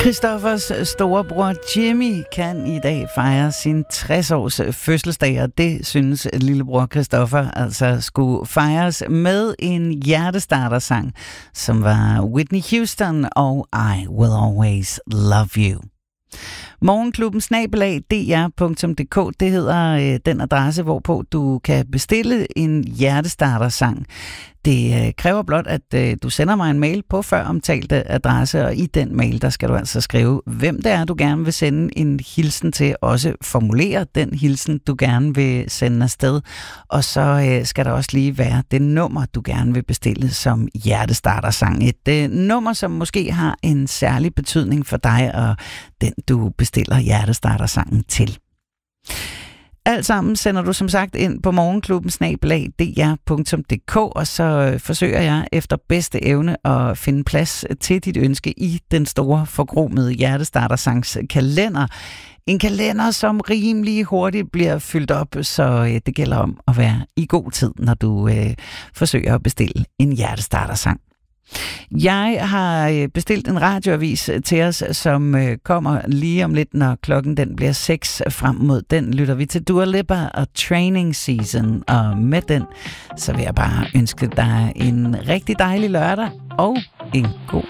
Christoffers storebror Jimmy kan i dag fejre sin 60-års fødselsdag, og det synes lillebror Christoffer altså skulle fejres med en hjertestartersang, som var Whitney Houston og I Will Always Love You. Morgenklubben @dr.dk, det hedder den adresse, hvorpå du kan bestille en hjertestartersang. Det kræver blot, at du sender mig en mail på føromtalte adresse, og i den mail, der skal du altså skrive, hvem det er, du gerne vil sende en hilsen til, også formulere den hilsen, du gerne vil sende afsted, og så skal der også lige være det nummer, du gerne vil bestille som hjertestartersang. Et nummer, som måske har en særlig betydning for dig, og den du bestiller hjertestartersangen til. Alt sammen sender du som sagt ind på morgenklubben @dr.dk, og så forsøger jeg efter bedste evne at finde plads til dit ønske i den store forkromede hjertestartersangs kalender. En kalender, som rimelig hurtigt bliver fyldt op, så det gælder om at være i god tid, når du forsøger at bestille en hjertestartersang. Jeg har bestilt en radioavis til os, som kommer lige om lidt, når klokken den bliver 6. Frem mod den lytter vi til Dua Lipa og Training Season, og med den, så vil jeg bare ønske dig en rigtig dejlig lørdag og en god